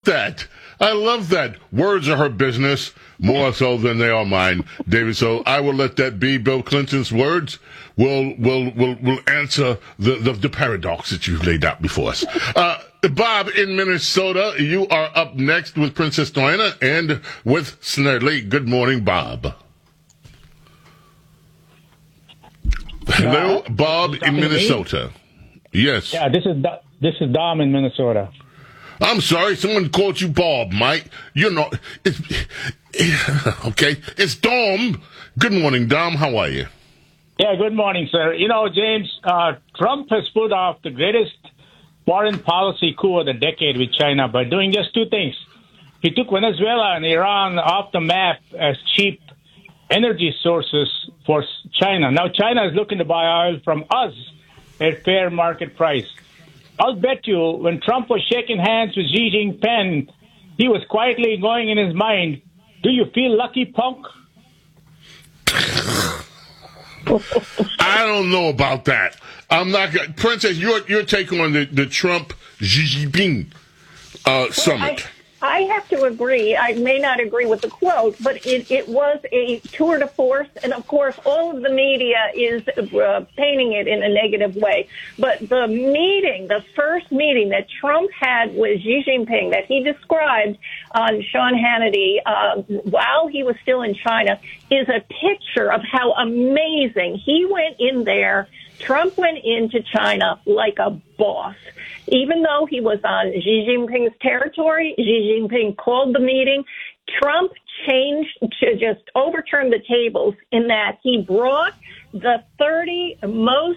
that. I love that. Words are her business, more so than they are mine, David. So I will let that be. Bill Clinton's words will answer the paradox that you've laid out before us. Bob in Minnesota, you are up next with Princess Diana and with Snerdley. Good morning, Bob. Hello, Bob in Minnesota. Yes. Yeah, this is Dom in Minnesota. I'm sorry, someone called you Bob, Mike. You're not. Okay, it's Dom. Good morning, Dom. How are you? Yeah, good morning, sir. You know, James, Trump has pulled off the greatest foreign policy coup of the decade with China by doing just two things. He took Venezuela and Iran off the map as cheap energy sources for China. Now China is looking to buy oil from us at fair market price. I'll bet you when Trump was shaking hands with Xi Jinping, he was quietly going in his mind, do you feel lucky, punk? I don't know about that. I'm not going to. Princess, your take on the Trump Xi Jinping summit. I have to agree. I may not agree with the quote, but it was a tour de force. And, of course, all of the media is painting it in a negative way. But the first meeting that Trump had with Xi Jinping that he described on Sean Hannity while he was still in China is a picture of how amazing he went in there. Trump went into China like a boss. Even though he was on Xi Jinping's territory, Xi Jinping called the meeting. Trump just overturned the tables in that he brought the 30 most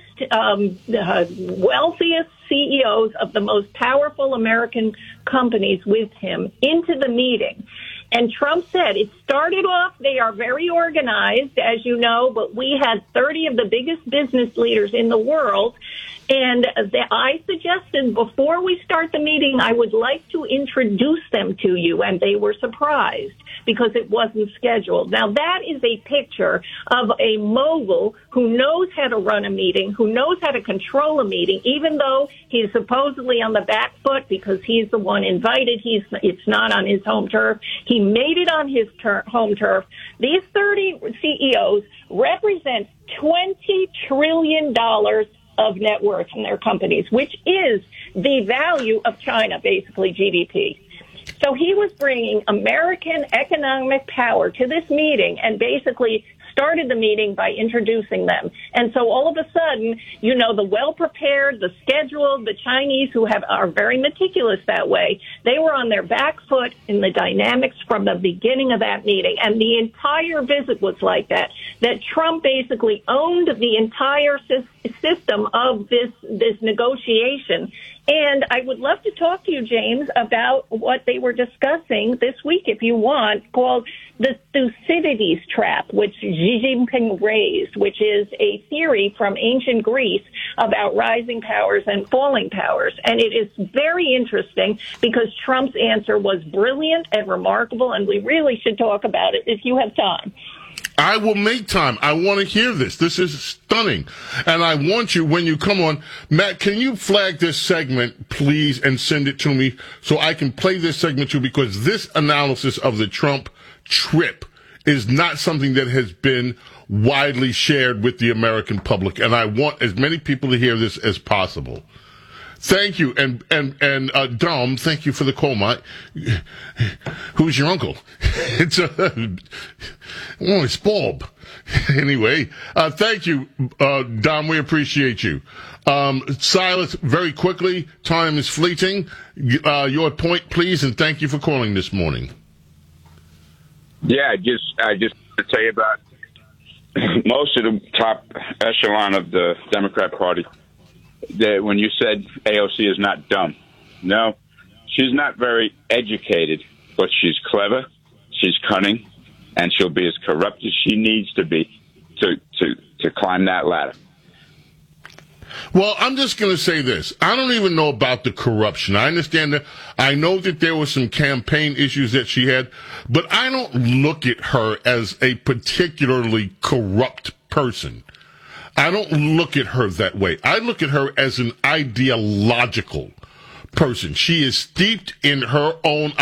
wealthiest CEOs of the most powerful American companies with him into the meeting. And Trump said, it started off, they are very organized, as you know, but we had 30 of the biggest business leaders in the world. And I suggested before we start the meeting, I would like to introduce them to you. And they were surprised because it wasn't scheduled. Now, that is a picture of a mogul who knows how to run a meeting, who knows how to control a meeting, even though he's supposedly on the back foot because he's the one invited. It's not on his home turf. He made it on his home turf. These 30 CEOs represent $20 trillion of net worth in their companies, which is the value of China, basically GDP. So he was bringing American economic power to this meeting and basically started the meeting by introducing them. And so all of a sudden, you know, the well-prepared, the scheduled, the Chinese who are very meticulous that way, they were on their back foot in the dynamics from the beginning of that meeting. And the entire visit was like that Trump basically owned the entire system of this negotiation. And I would love to talk to you, James, about what they were discussing this week, if you want, called the Thucydides trap, which Xi Jinping raised, which is a theory from ancient Greece about rising powers and falling powers. And it is very interesting because Trump's answer was brilliant and remarkable, and we really should talk about it if you have time. I will make time. I want to hear this. This is stunning. And I want you, when you come on, Matt, can you flag this segment, please, and send it to me so I can play this segment too, because this analysis of the Trump trip is not something that has been widely shared with the American public. And I want as many people to hear this as possible. Thank you. And Dom, thank you for the call, Mike. Who's your uncle? It's Bob. Anyway, thank you, Dom. We appreciate you. Silas, very quickly, time is fleeting. Your point, please, and thank you for calling this morning. Yeah, I just to tell you about most of the top echelon of the Democrat Party. That when you said AOC is not dumb, no, she's not very educated, but she's clever, she's cunning, and she'll be as corrupt as she needs to be to climb that ladder. Well, I'm just going to say this. I don't even know about the corruption. I understand that. I know that there were some campaign issues that she had, but I don't look at her as a particularly corrupt person. I don't look at her that way. I look at her as an ideological person. She is steeped in her own